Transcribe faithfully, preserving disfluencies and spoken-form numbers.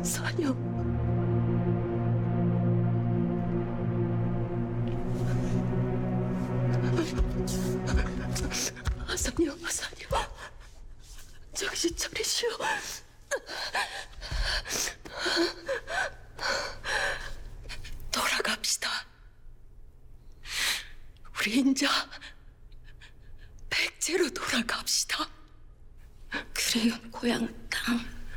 사녀. 아사녀, 아사녀. 정신 차리시오. 돌아갑시다. 우리 인자 백제로 돌아갑시다. 그래요, 고향 땅.